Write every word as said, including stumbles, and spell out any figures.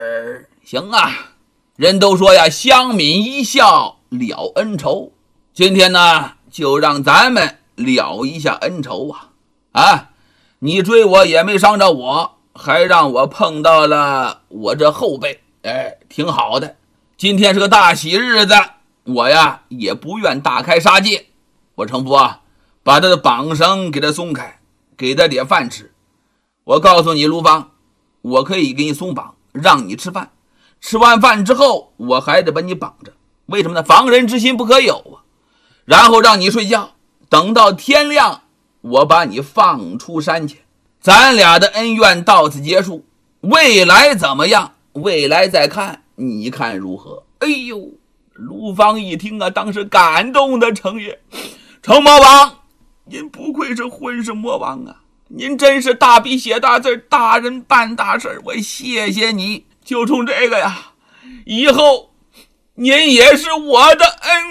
呃，行啊，人都说呀，乡民一笑了恩仇。今天呢，就让咱们了一下恩仇啊！啊，你追我也没伤着我，还让我碰到了我这后辈，哎，挺好的。今天是个大喜日子，我呀也不愿大开杀戒。我程福啊，把他的绑绳给他松开，给他点饭吃。我告诉你，卢芳，我可以给你松绑，让你吃饭。吃完饭之后，我还得把你绑着。为什么呢？防人之心不可有啊。然后让你睡觉，等到天亮，我把你放出山去。咱俩的恩怨到此结束，未来怎么样？未来再看，你看如何？哎呦，卢芳一听啊，当时感动的程爷，程魔王，您不愧是混世魔王啊！您真是大笔写大字，大人办大事，我谢谢你。就冲这个呀，以后您也是我的恩